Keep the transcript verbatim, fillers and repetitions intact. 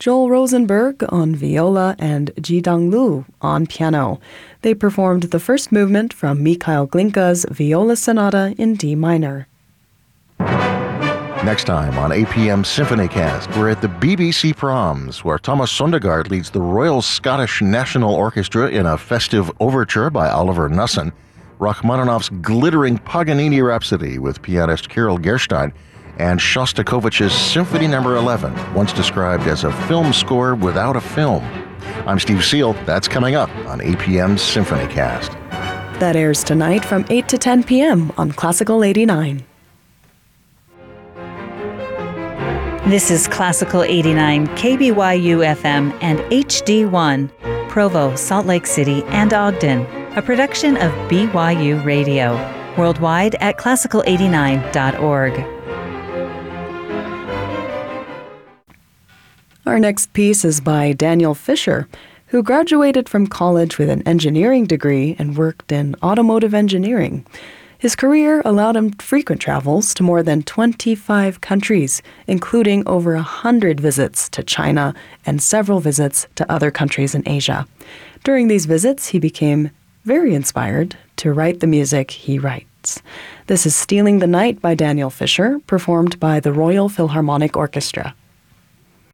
Joel Rosenberg on viola, and Ji-Dang Lu on piano. They performed the first movement from Mikhail Glinka's Viola Sonata in D minor. Next time on A P M SymphonyCast, we're at the B B C Proms, where Thomas Sondergaard leads the Royal Scottish National Orchestra in a festive overture by Oliver Nussin, Rachmaninoff's glittering Paganini Rhapsody with pianist Kirill Gerstein, and Shostakovich's Symphony Number eleven, once described as a film score without a film. I'm Steve Seal. That's coming up on A P M SymphonyCast. That airs tonight from eight to ten p.m. on Classical eighty-nine. This is Classical eighty-nine, K B Y U F M and H D one, Provo, Salt Lake City, and Ogden, a production of B Y U Radio, worldwide at classical eighty-nine dot org. Our next piece is by Daniel Fisher, who graduated from college with an engineering degree and worked in automotive engineering. His career allowed him frequent travels to more than twenty-five countries, including over one hundred visits to China and several visits to other countries in Asia. During these visits, he became very inspired to write the music he writes. This is Stealing the Night by Daniel Fisher, performed by the Royal Philharmonic Orchestra.